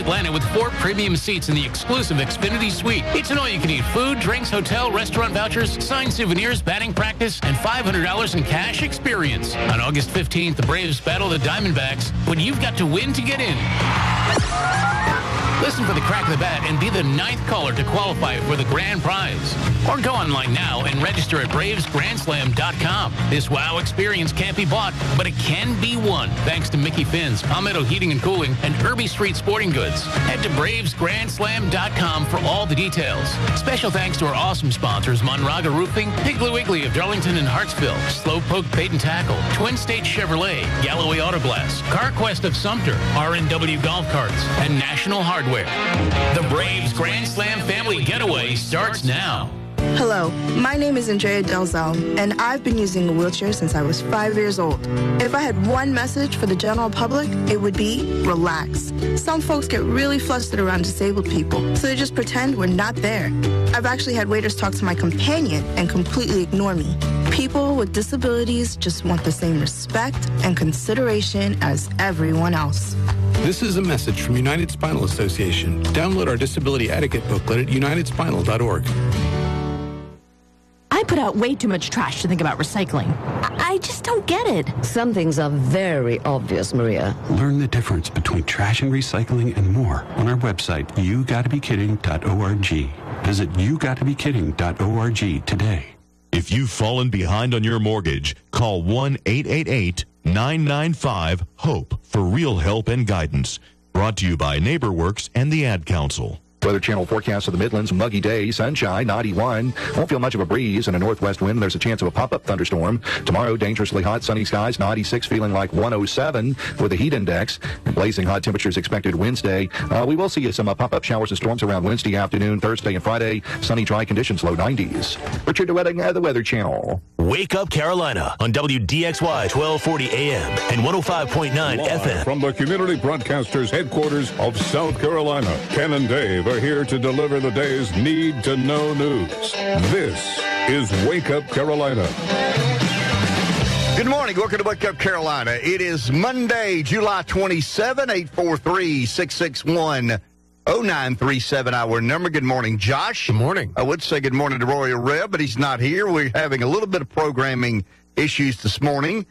Atlanta with 4 premium seats in the exclusive Xfinity Suite. It's an all-you-can-eat food, drinks, hotel, restaurant vouchers, signed souvenirs, batting practice, and $500 in cash experience. On August 15th, the Braves battle the Diamondbacks, but you've got to win to get in. Listen for the crack of the bat and be the 9th caller to qualify for the grand prize. Or go online now and register at bravesgrandslam.com. This wow experience can't be bought, but it can be won thanks to Mickey Finn's, Palmetto Heating and Cooling, and Irby Street Sporting Goods. Head to bravesgrandslam.com for all the details. Special thanks to our awesome sponsors, Monraga Roofing, Piggly Wiggly of Darlington and Hartsville, Slowpoke Bait and Tackle, Twin State Chevrolet, Galloway Auto Glass, CarQuest of Sumter, RNW Golf Carts, and National Hardware. The Braves Grand Slam Family Getaway starts now. Hello, my name is Andrea Delzell, and I've been using a wheelchair since I was 5 years old. If I had one message for the general public, it would be relax. Some folks get really flustered around disabled people, so they just pretend we're not there. I've actually had waiters talk to my companion and completely ignore me. People with disabilities just want the same respect and consideration as everyone else. This is a message from United Spinal Association. Download our disability etiquette booklet at unitedspinal.org. I put out way too much trash to think about recycling. I just don't get it. Some things are very obvious, Maria. Learn the difference between trash and recycling and more on our website, yougottabekidding.org. Visit yougottabekidding.org today. If you've fallen behind on your mortgage, call 1-888-995-HOPE for real help and guidance. Brought to you by NeighborWorks and the Ad Council. Weather Channel forecast of the Midlands, muggy day, sunshine, 91. Won't feel much of a breeze and a northwest wind. There's a chance of a pop-up thunderstorm. Tomorrow, dangerously hot, sunny skies, 96, feeling like 107 with a heat index. Blazing hot temperatures expected Wednesday. We will see some pop-up showers and storms around Wednesday afternoon, Thursday, and Friday. Sunny, dry conditions, low 90s. Richard DeWetting, the Weather Channel. Wake Up Carolina on WDXY 1240 AM and 105.9 FM. From the Community Broadcasters headquarters of South Carolina, Ken and Dave are here to deliver the day's need-to-know news. This is Wake Up Carolina. Good morning. Welcome to Wake Up Carolina. It is Monday, July 27, 843-661-0937, our number. Good morning, Josh. Good morning. I would say good morning to Royal Reb, but he's not here. We're having a little bit of programming issues this morning.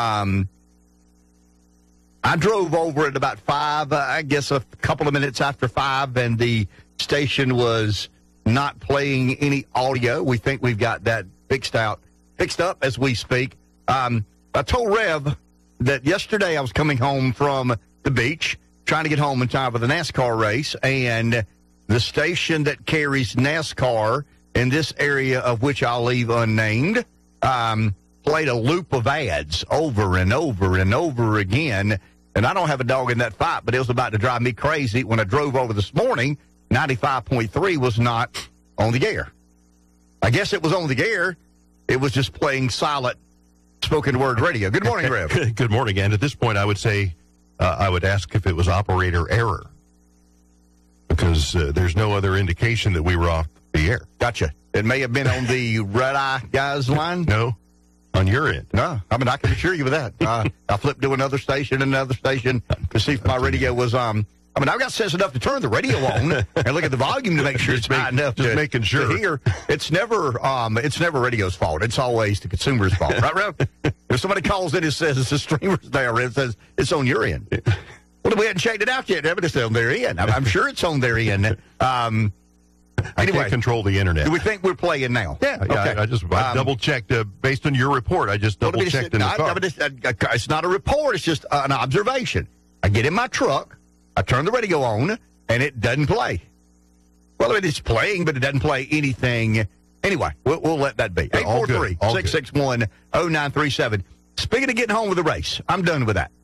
I drove over at about 5, I guess a couple of minutes after 5, and the station was not playing any audio. We think we've got that fixed up as we speak. I told Rev that yesterday I was coming home from the beach, trying to get home in time for the NASCAR race, and the station that carries NASCAR in this area, of which I'll leave unnamed, played a loop of ads over and over and over again. And I don't have a dog in that fight, but it was about to drive me crazy. When I drove over this morning, 95.3 was not on the air. I guess it was on the air. It was just playing silent spoken word radio. Good morning, Rev. Good morning. And at this point, I would say, I would ask if it was operator error, because there's no other indication that we were off the air. Gotcha. It may have been on the Red Eye guys line. No. On your end? No. I mean, I can assure you with that. I flipped to another station to see if my radio was I've got sense enough to turn the radio on and look at the volume to make sure it's high enough making sure to hear. It's never radio's fault. It's always the consumer's fault. Right, Rev? If somebody calls in and says it's the streamer's there, Rev says it's on your end. Well, we hadn't checked it out yet. It's on their end. I'm sure it's on their end. I can't control the internet. Do we think we're playing now? Yeah. Okay. I double-checked. Based on your report, I just double-checked in the car. It's not a report. It's just an observation. I get in my truck, I turn the radio on, and it doesn't play. Well, it's playing, but it doesn't play anything. Anyway, we'll let that be. 843-661-0937. Speaking of getting home with the race, I'm done with that.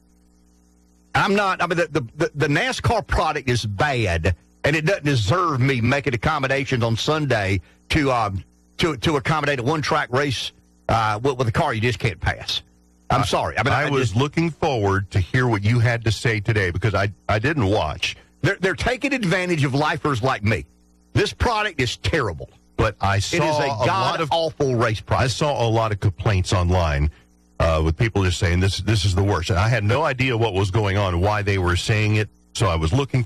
The NASCAR product is bad, and it doesn't deserve me making accommodations on Sunday to accommodate a one-track race with a car you just can't pass. I'm sorry. I was looking forward to hear what you had to say today, because I didn't watch. They're taking advantage of lifers like me. This product is terrible. But I saw it is a god-awful race product. I saw a lot of complaints online with people just saying this is the worst. And I had no idea what was going on, why they were saying it. So I was looking